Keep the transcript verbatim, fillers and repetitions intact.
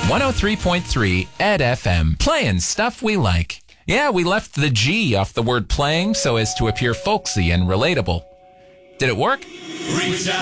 one oh three point three Ed F M, playing stuff we like. Yeah, we left the G off the word playing so as to appear folksy and relatable. Did it work? Reach out.